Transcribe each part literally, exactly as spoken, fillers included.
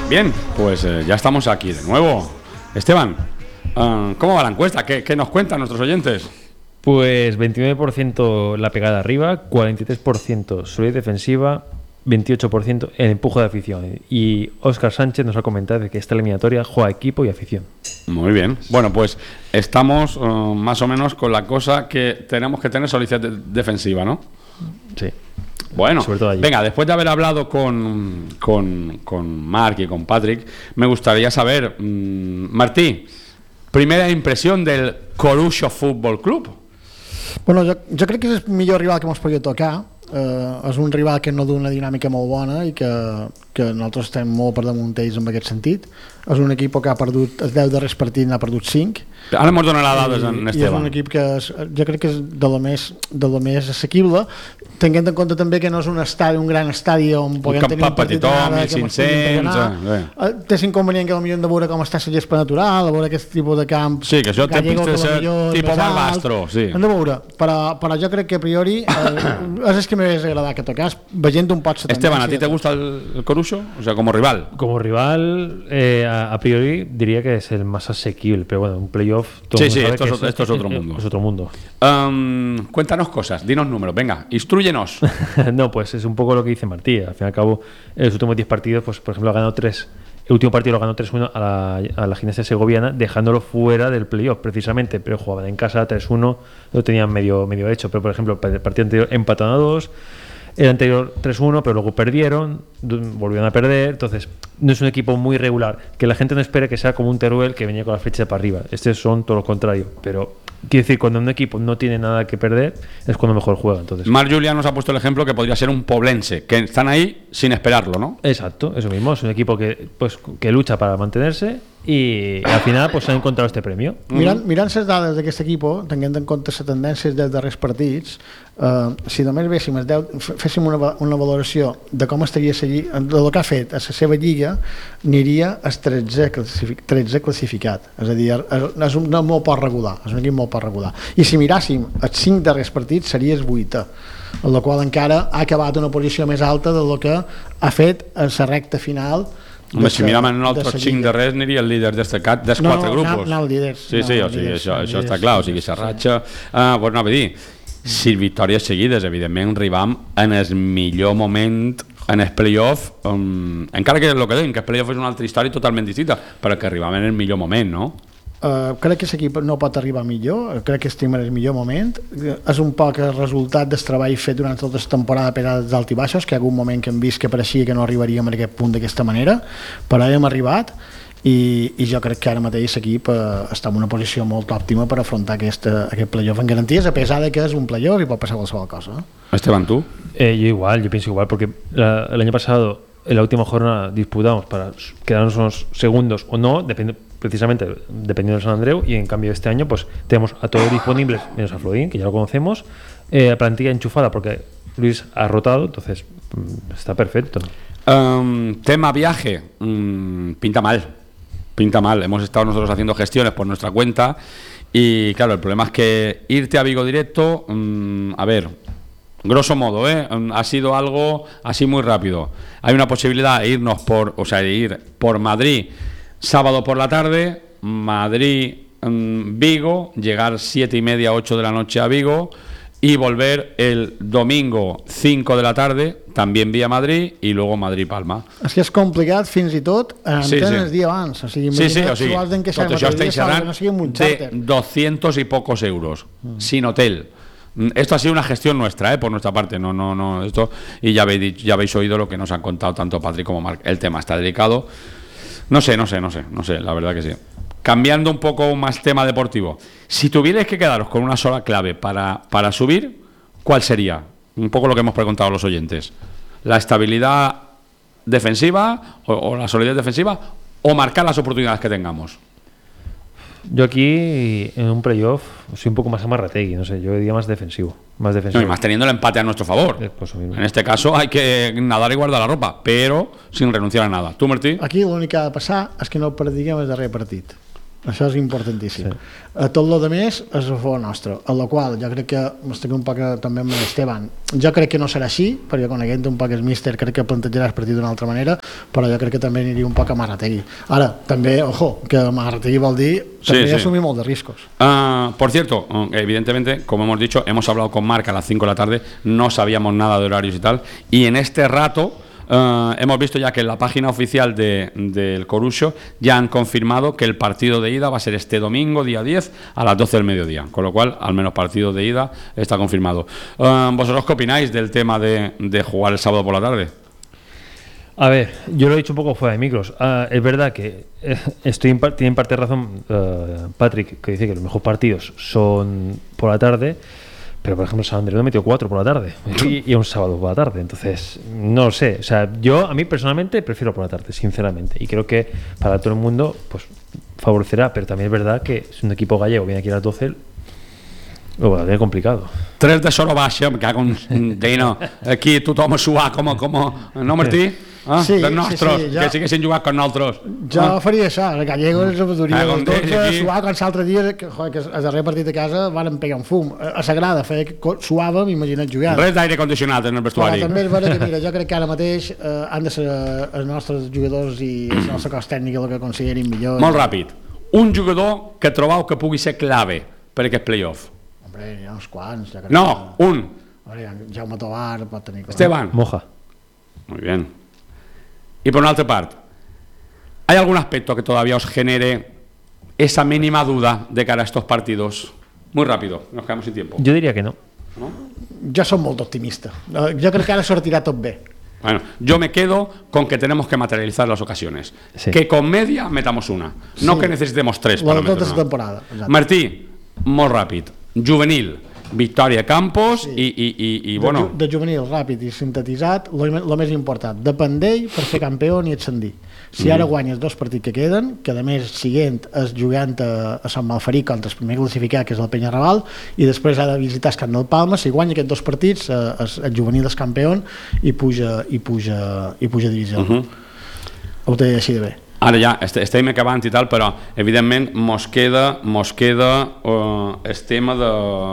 Bien, pues eh, ya estamos aquí de nuevo. Esteban, uh, ¿cómo va la encuesta? ¿Qué, qué nos cuentan nuestros oyentes? Pues veintinueve por ciento la pegada arriba, cuarenta y tres por ciento solidez defensiva, veintiocho por ciento el empuje de afición. Y Óscar Sánchez nos ha comentado que esta eliminatoria juega equipo y afición. Muy bien. Bueno, pues estamos uh, más o menos con la cosa que tenemos que tener solidez de- defensiva, ¿no? Sí. Bueno, Sobre todo allí. venga, después de haber hablado con, con, con Marc y con Patrick, me gustaría saber, mmm, Martí, primera impressió del Corucho Futbol Club. Bueno, jo, jo crec que és el millor rival que ens podia tocar. Eh, és un rival que no du una dinàmica molt bona i que, que nosaltres estem molt per damunt d'ells en aquest sentit. És un equip que ha perdut els deu darrers partits, n'ha perdut cinc. Ara ens dona la dades en I és Esteban. un equip que és, jo crec que és de lo més, de lo més assequible, tenint en compte també que no és un estadi, un gran estadi on puguem camp tenir un partit petitó, d'anada mil que mos pugui cinc-cents, impressionar. eh. Eh, té l'inconvenient que potser hem de veure com està la gespa natural, a veure aquest tipus de camp Sí, que això té gallego, pinta de ser potser és tipo més alt. Barbastro, sí. Hem de veure, però, però jo crec que a priori eh, és el que m'hagués agradat que tocàs, veient un pot la Esteban, ¿a ti tendència. te gusta el, el Corucho? O sea, como rival. Como rival, eh, a, a priori diría que es el más asequible, pero bueno, un playoff. todo Sí, el mundo sí, sabe esto que es- esto es otro mundo. Es otro mundo. Um, cuéntanos cosas, dinos números, venga, instruyenos. No, pues es un poco lo que dice Martí. Al fin y al cabo, en los últimos diez partidos, pues por ejemplo, ha ganado tres. El último partido lo ganó tres uno a la, a la Gimnasia Segoviana, dejándolo fuera del playoff, precisamente. Pero jugaban en casa tres uno, lo tenían medio, medio hecho. Pero por ejemplo, el partido anterior empataron a dos, el anterior tres uno, pero luego perdieron, du- volvieron a perder. Entonces, no es un equipo muy regular. Que la gente no espere que sea como un Teruel que venía con la flecha para arriba. Estos son todo lo contrario. Pero quiero decir, cuando un equipo no tiene nada que perder, es cuando mejor juega. Entonces, Marc Julián nos ha puesto el ejemplo que podría ser un poblense, que están ahí sin esperarlo, ¿no? exacto, eso mismo. Es un equipo que, pues, que lucha para mantenerse y al final pues ha encontrado este premio. Mirant, mirant les dades d'aquest equip, tenint en compte les tendències dels darrers partits, eh, si només véssim els deu, f- féssim una, va- una valoració de com estaria la lli- del que ha fet a la seva lliga, aniria al tretzè, classific, tretzè classificat. És a dir, és, és un no, molt poc regular, és un equip molt poc regular. I si miràssim els cinc darrers partits, seria el vuitè, amb la qual encara ha acabat una posició més alta de lo que ha fet en la recta final. Home, de si sa- miràvem en de altres sa cinc lliga. darrers aniria el líder destacat dels No, quatre no, grupos. anava- anava el líder. Sí, sí, Anava o el sigui, líder, això, el això líder, està clar, o sigui, sí, la sí. ratxa... Ah, pues anava a dir, si victòries seguides, evidentment, arribam en el millor moment en el playoff, um, encara que el que deim, que el playoff és una altra història totalment distinta, però que arribam en el millor moment, no? Uh, crec que l'equip no pot arribar millor, crec que estem en el millor moment. És un poc el resultat del treball fet durant tota la temporada per als alts i baixos, que hi ha hagut un moment que hem vist que pareixia que no arribaríem a aquest punt d'aquesta manera, però hem arribat i, i jo crec que ara mateix l'equip uh, està en una posició molt òptima per afrontar aquest, aquest playoff en garanties, a pesar de que és un playoff i pot passar qualsevol cosa. Esteban, ¿tú? Eh, yo igual, yo pienso igual, porque la- el año pasado, en la última jornada, disputamos para quedarnos unos segundos o no, depende, precisamente dependiendo de San Andreu, y en cambio este año pues tenemos a todos disponibles, menos a Flodín, que ya lo conocemos, eh, plantilla enchufada porque Luis ha rotado, entonces mm, está perfecto. Um, tema viaje, um, pinta mal, pinta mal. Hemos estado nosotros haciendo gestiones por nuestra cuenta y claro, el problema es que irte a Vigo directo, um, a ver, grosso modo, ¿eh? Um, ha sido algo así muy rápido. Hay una posibilidad de irnos por, o sea, de ir por Madrid sábado por la tarde, Madrid, um, Vigo, llegar siete y media, ocho de la noche a Vigo y volver el domingo cinco de la tarde, también vía Madrid y luego Madrid-Palma. És que és complicat fins i tot en Sí, sí, sí. el dia abans. O sigui, Sí, sí, imagina't o sigui, si vols d'encaixar tot el això mateix estáis dia, salvo que hablando no sigui amb un de charter. doscientos y pocos euros, sin hotel. Mm, Esto ha sido una gestión nuestra, ¿eh? Por nuestra parte, no, no, no, esto, y ya habéis, dicho- ya habéis oído lo que nos han contado tanto Patrick como Marc. El tema está delicado. No sé, no sé, no sé, no sé, la verdad que sí. Cambiando un poco más tema deportivo, si tuvierais que quedaros con una sola clave para, para subir, ¿cuál sería? Un poco lo que hemos preguntado a los oyentes. ¿La estabilidad defensiva o, o la solidez defensiva o marcar las oportunidades que tengamos? Yo aquí en un playoff soy un poco más amarrategui, no sé, yo diría más defensivo, más No, defensivo. y más teniendo el empate a nuestro favor. Eh, pues, mismo. En este caso hay que nadar y guardar la ropa, pero sin renunciar a nada. ¿Tú, Martí? Aquí l'únic que ha de passar és que no perdiguem el darrer partit. Això és importantíssim. Sí. A tot lo de més és a favor nostre, a la qual jo crec que m'estic un poc també amb l'Esteban. Jo crec que no serà així, perquè coneguent un poc el míster crec que plantejarà el partit d'una altra manera, però jo crec que també aniria un poc a Marrategui. Ara, també, ojo, que Marrategui vol dir també sí, sí. assumir molt de riscos. Uh, por cierto, evidentemente, como hemos dicho, hemos hablado con Marc a las cinco de la tarde, no sabíamos nada de horarios y tal, y en este rato Uh, hemos visto ya que en la página oficial de, del Corucho ya han confirmado que el partido de ida va a ser este domingo, día diez, a las doce del mediodía, con lo cual, al menos partido de ida está confirmado. Uh, ¿Vosotros qué opináis del tema de, de jugar el sábado por la tarde? A ver, yo lo he dicho un poco fuera de micros. Uh, es verdad que eh, estoy en, tiene en parte razón uh, Patrick, que dice que los mejores partidos son por la tarde. Pero por ejemplo San Andrés no metió cuatro por la tarde y, y un sábado por la tarde, entonces no lo sé, o sea, yo a mí personalmente prefiero por la tarde, sinceramente, y creo que para todo el mundo pues favorecerá, pero también es verdad que si un equipo gallego viene aquí a las doce lo va a tener complicado. Tres de solo baixa, me cago en Dino. Aquí tothom a suar com a, com a, no Martí? Ah, sí, dels nostres, sí, sí, jo, que siguessin jugant con nosaltres. Jo ah. faria això, el gallego és la majoria ah, dels dotze, aquí. suar com l'altre dia, que, joder, que el darrer partit de casa van pegar un fum. A Sagrada feia suàvem, imagina't jugant. Res d'aire condicionat en el vestuari. Però també és veritat que, mira, jo crec que ara mateix eh, han de ser els nostres jugadors i el nostre cos tècnic el que considerin millor. Molt ràpid. Un jugador que trobeu que pugui ser clave per aquest playoff. Hombre, hi ha uns quants. Ja no, que... un. Veure, Jaume Tobar pot tenir... Esteban. Moja. Muy bien. Y por una otra parte, ¿hay algún aspecto que todavía os genere esa mínima duda de cara a estos partidos? Muy rápido, nos quedamos sin tiempo. Yo diría que no. ¿No? Jo som molt optimista. Jo crec que ara sortirà tot bé. Bueno, yo me quedo con que tenemos que materializar las ocasiones. Sí. Que con media metamos una. No sí. que necesitemos tres para meter una. Temporada. Exacte. Martí, molt ràpid. Juvenil, Victòria Campos sí. i, i, i, i de, bueno... De juvenil, ràpid i sintetitzat, el més important, depèn d'ell per ser campió ni ascendir. Si mm. ara guanyes dos partits que queden, que a més siguent és jugant a, a Sant Malferit contra el primer classificat, que és el Penyarrebal, i després ha de visitar el Camp del Palma. Si guanya aquests dos partits, eh, es, el juvenil és campió i puja, i puja, i puja a divisió. Uh -huh. Ho té així de bé. Ara ja, est estem acabant i tal, però evidentment mos queda, mos queda uh, el tema de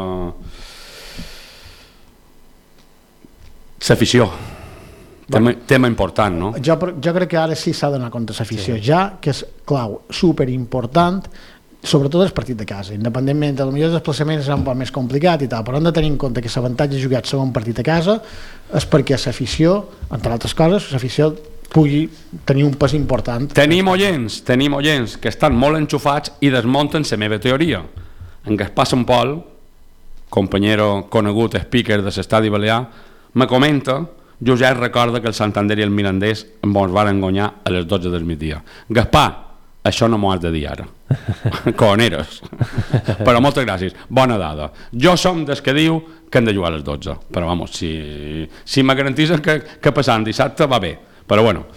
l'afició. Tema, tema important, no? Jo, jo crec que ara sí s'ha d'anar contra l'afició, sí. Ja que és clau, superimportant, sobretot el partit de casa, independentment, potser els desplaçaments seran un poc més complicat i tal, però hem de tenir en compte que l'avantatge de jugar el segon partit a casa és perquè l'afició, entre altres coses, l'afició pugui tenir un pes important. Tenim oients, tenim oients que estan molt enxufats i desmunten la meva teoria. En Gaspar Sant Pol, companyero conegut, speaker de l'Estadi Balear, me comenta, jo ja recordo que el Santander i el Mirandés ens van guanyar a les dotze del migdia. Gaspar, això no m'ho has de dir ara. Coneros. Però moltes gràcies. Bona dada. Jo som des que diu que hem de jugar a les dotze. Però vamos, si, si me garantisen que, que passant dissabte va bé. Pero bueno,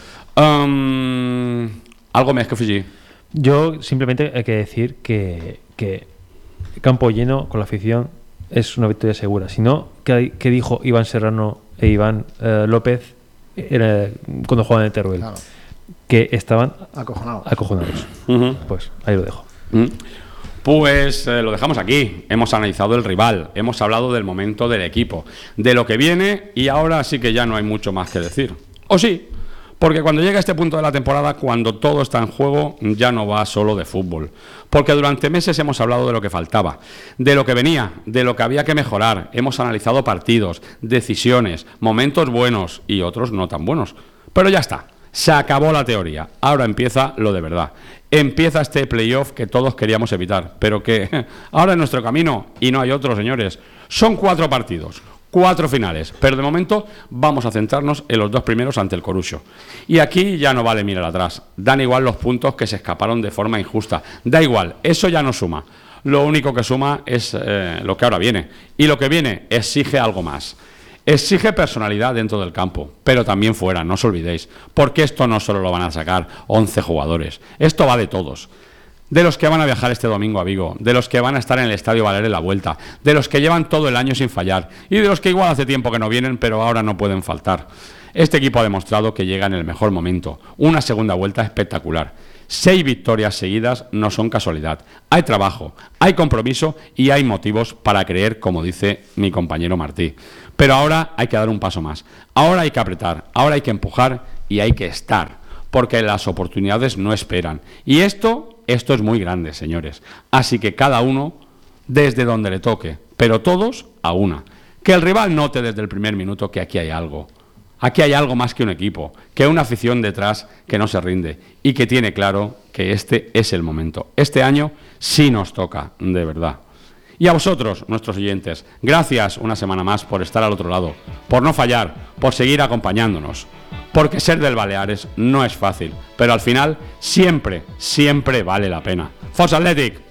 um, ¿algo más que afegir? Yo simplemente hay que decir que, que campo lleno con la afición es una victoria segura. Si no, ¿qué, qué dijo Iván Serrano e Iván eh, López era, cuando jugaban en Teruel? Claro. Que estaban acojonados. acojonados. Uh-huh. Pues ahí lo dejo. Uh-huh. Pues eh, lo dejamos aquí. Hemos analizado el rival, hemos hablado del momento del equipo, de lo que viene y ahora sí que ya no hay mucho más que decir. ¿O sí? Porque cuando llega este punto de la temporada, cuando todo está en juego, ya no va solo de fútbol. Porque durante meses hemos hablado de lo que faltaba, de lo que venía, de lo que había que mejorar. Hemos analizado partidos, decisiones, momentos buenos y otros no tan buenos. Pero ya está, se acabó la teoría. Ahora empieza lo de verdad. Empieza este playoff que todos queríamos evitar, pero que ahora es nuestro camino y no hay otro, señores. Son cuatro partidos. Cuatro finales, pero de momento vamos a centrarnos en los dos primeros ante el Corucho. Y aquí ya no vale mirar atrás, dan igual los puntos que se escaparon de forma injusta, da igual, eso ya no suma. Lo único que suma es eh, lo que ahora viene, y lo que viene exige algo más. Exige personalidad dentro del campo, pero también fuera, no os olvidéis, porque esto no solo lo van a sacar once jugadores, esto va de todos. De los que van a viajar este domingo a Vigo, de los que van a estar en el Estadio Balear en la vuelta, de los que llevan todo el año sin fallar y de los que igual hace tiempo que no vienen pero ahora no pueden faltar. Este equipo ha demostrado que llega en el mejor momento. Una segunda vuelta espectacular. Seis victorias seguidas no son casualidad. Hay trabajo, hay compromiso y hay motivos para creer, como dice mi compañero Martí. Pero ahora hay que dar un paso más. Ahora hay que apretar, ahora hay que empujar y hay que estar. Porque las oportunidades no esperan. Y esto, esto es muy grande, señores. Así que cada uno desde donde le toque, pero todos a una. Que el rival note desde el primer minuto que aquí hay algo. Aquí hay algo más que un equipo, que una afición detrás que no se rinde y que tiene claro que este es el momento. Este año sí nos toca, de verdad. Y a vosotros, nuestros oyentes, gracias una semana más por estar al otro lado, por no fallar, por seguir acompañándonos. Porque ser del Baleares no es fácil, pero al final siempre, siempre vale la pena. Forza Athletic!